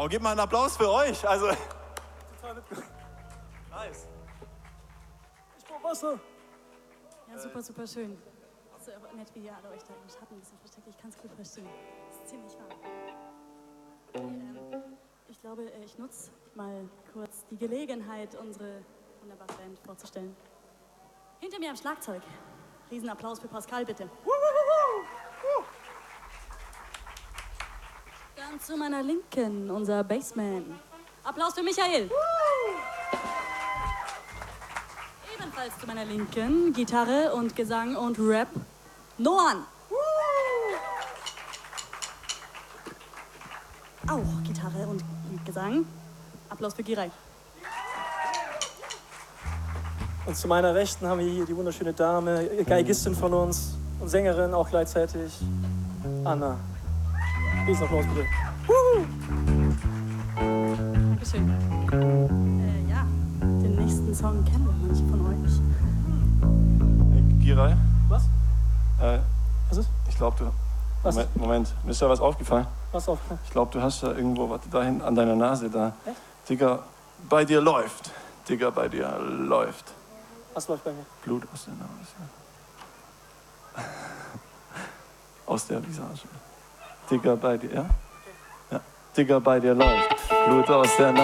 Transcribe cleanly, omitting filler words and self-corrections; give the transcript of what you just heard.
Oh, gib mal einen Applaus für euch. Also. Nice. Ich brauch Wasser. Ja, super, super schön. So nett, wie ihr alle euch da im Schatten ein bisschen versteckt. Ich kann es gut verstehen. Es ist ziemlich warm. Ich glaube, ich nutze mal kurz die Gelegenheit, unsere wunderbare Band vorzustellen. Hinter mir am Schlagzeug. Riesenapplaus für Pascal, bitte. Dann zu meiner Linken, unser Bassman. Applaus für Michael. Ebenfalls zu meiner Linken, Gitarre und Gesang und Rap, Noan. Auch Gitarre und Gesang. Applaus für Giray. Und zu meiner Rechten haben wir hier die wunderschöne Dame, Geigistin von uns und Sängerin auch gleichzeitig, Anna. Riesenapplaus bitte. Dankeschön. Ja, den nächsten Song kennen manche von euch. Giray? Was? Was ist? Ich glaube, du... Was? Moment. Mir ist da was aufgefallen. Was aufgefallen? Ich glaube, du hast da irgendwo, warte, da hinten an deiner Nase da. Echt? Digga, bei dir läuft. Digga, bei dir läuft. Was läuft bei mir? Blut aus der Nase. Aus der Visage. Digga, bei dir, ja? Ja. Digga, bei dir läuft. Blut aus der Nase.